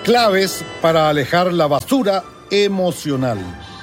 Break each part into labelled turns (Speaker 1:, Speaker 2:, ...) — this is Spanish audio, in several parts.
Speaker 1: Claves para alejar la basura emocional.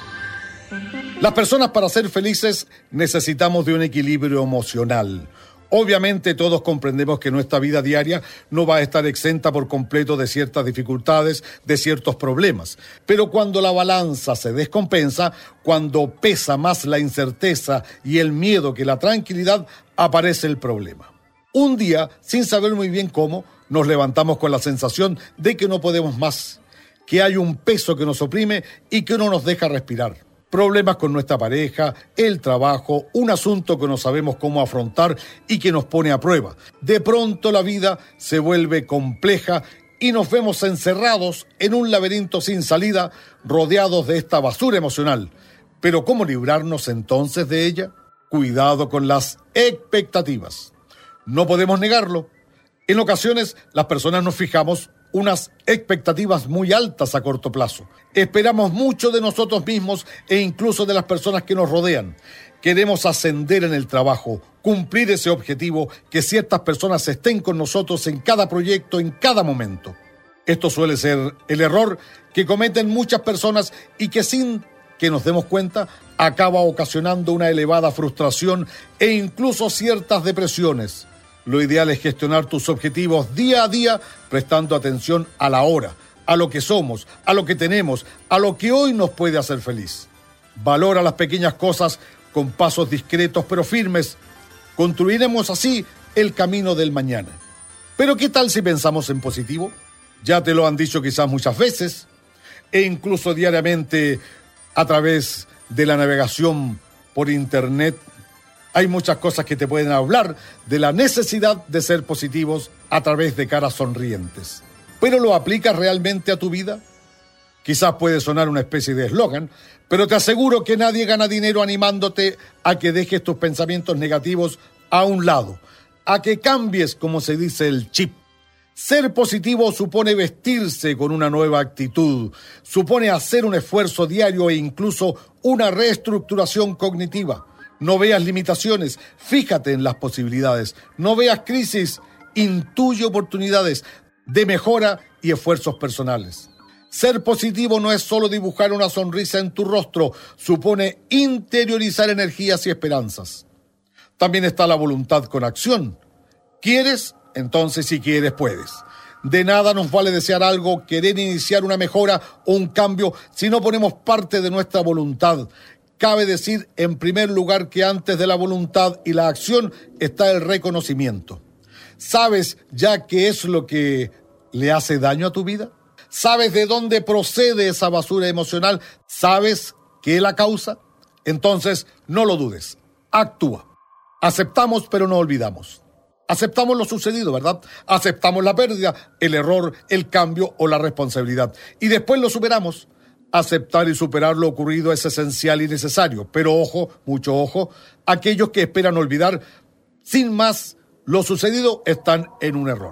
Speaker 1: Las personas, para ser felices, necesitamos de un equilibrio emocional. Obviamente todos comprendemos que nuestra vida diaria no va a estar exenta por completo de ciertas dificultades, de ciertos problemas. Pero cuando la balanza se descompensa, cuando pesa más la incerteza y el miedo que la tranquilidad, aparece el problema. Un día, sin saber muy bien cómo, nos levantamos con la sensación de que no podemos más, que hay un peso que nos oprime y que no nos deja respirar. Problemas con nuestra pareja, el trabajo, un asunto que no sabemos cómo afrontar y que nos pone a prueba. De pronto la vida se vuelve compleja y nos vemos encerrados en un laberinto sin salida, rodeados de esta basura emocional. Pero ¿cómo librarnos entonces de ella? Cuidado con las expectativas. No podemos negarlo. En ocasiones las personas nos fijamos unas expectativas muy altas a corto plazo. Esperamos mucho de nosotros mismos e incluso de las personas que nos rodean. Queremos ascender en el trabajo, cumplir ese objetivo, que ciertas personas estén con nosotros en cada proyecto, en cada momento. Esto suele ser el error que cometen muchas personas y que sin que nos demos cuenta acaba ocasionando una elevada frustración e incluso ciertas depresiones. Lo ideal es gestionar tus objetivos día a día, prestando atención a la hora, a lo que somos, a lo que tenemos, a lo que hoy nos puede hacer feliz. Valora las pequeñas cosas con pasos discretos pero firmes. Construiremos así el camino del mañana. Pero ¿qué tal si pensamos en positivo? Ya te lo han dicho quizás muchas veces, e incluso diariamente a través de la navegación por internet. Hay muchas cosas que te pueden hablar de la necesidad de ser positivos a través de caras sonrientes. ¿Pero lo aplicas realmente a tu vida? Quizás puede sonar una especie de eslogan, pero te aseguro que nadie gana dinero animándote a que dejes tus pensamientos negativos a un lado, a que cambies, como se dice, el chip. Ser positivo supone vestirse con una nueva actitud, supone hacer un esfuerzo diario e incluso una reestructuración cognitiva. No veas limitaciones, fíjate en las posibilidades. No veas crisis, intuye oportunidades de mejora y esfuerzos personales. Ser positivo no es solo dibujar una sonrisa en tu rostro, supone interiorizar energías y esperanzas. También está la voluntad con acción. ¿Quieres? Entonces, si quieres, puedes. De nada nos vale desear algo, querer iniciar una mejora o un cambio si no ponemos parte de nuestra voluntad. Cabe decir, en primer lugar, que antes de la voluntad y la acción está el reconocimiento. ¿Sabes ya qué es lo que le hace daño a tu vida? ¿Sabes de dónde procede esa basura emocional? ¿Sabes qué la causa? Entonces, no lo dudes. Actúa. Aceptamos, pero no olvidamos. Aceptamos lo sucedido, ¿verdad? Aceptamos la pérdida, el error, el cambio o la responsabilidad. Y después lo superamos. Aceptar y superar lo ocurrido es esencial y necesario, pero ojo, mucho ojo, aquellos que esperan olvidar sin más lo sucedido están en un error.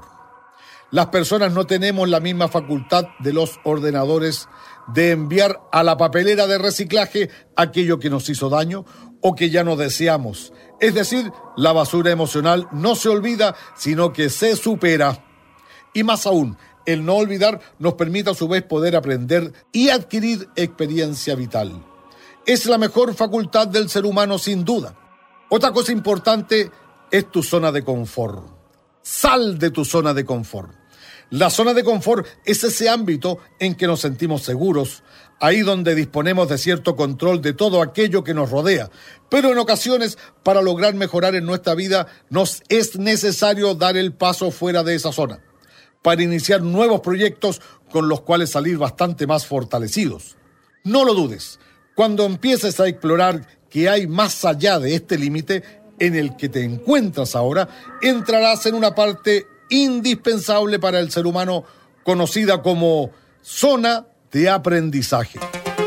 Speaker 1: Las personas no tenemos la misma facultad de los ordenadores de enviar a la papelera de reciclaje aquello que nos hizo daño o que ya no deseamos. Es decir, la basura emocional no se olvida, sino que se supera. Y más aún, el no olvidar nos permite a su vez poder aprender y adquirir experiencia vital. Es la mejor facultad del ser humano sin duda. Otra cosa importante es tu zona de confort. Sal de tu zona de confort. La zona de confort es ese ámbito en que nos sentimos seguros, ahí donde disponemos de cierto control de todo aquello que nos rodea. Pero en ocasiones, para lograr mejorar en nuestra vida, nos es necesario dar el paso fuera de esa zona, para iniciar nuevos proyectos con los cuales salir bastante más fortalecidos. No lo dudes, cuando empieces a explorar que hay más allá de este límite en el que te encuentras ahora, entrarás en una parte indispensable para el ser humano, conocida como zona de aprendizaje.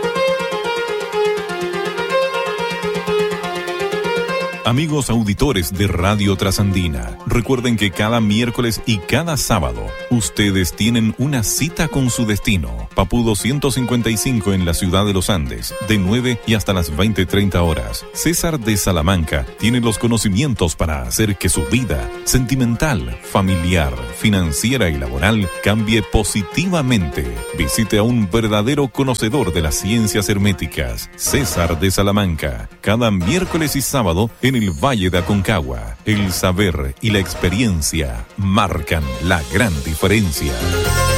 Speaker 2: Amigos auditores de Radio Trasandina, recuerden que cada miércoles y cada sábado ustedes tienen una cita con su destino Maipapú 255 en la ciudad de Los Andes, de 9 y hasta las 20:30 horas. César de Salamanca tiene los conocimientos para hacer que su vida sentimental, familiar, financiera y laboral cambie positivamente. Visite a un verdadero conocedor de las ciencias herméticas, César de Salamanca, cada miércoles y sábado en el Valle de Aconcagua. El saber y la experiencia marcan la gran diferencia.